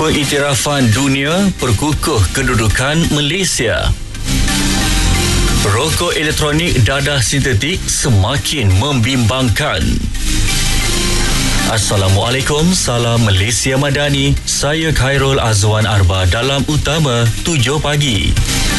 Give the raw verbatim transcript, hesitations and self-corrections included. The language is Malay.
Pengiktirafan dunia perkukuh kedudukan Malaysia. Rokok elektronik dadah sintetik semakin membimbangkan. Assalamualaikum, salam Malaysia Madani. Saya Khairul Azwan Arba dalam Utama tujuh pagi.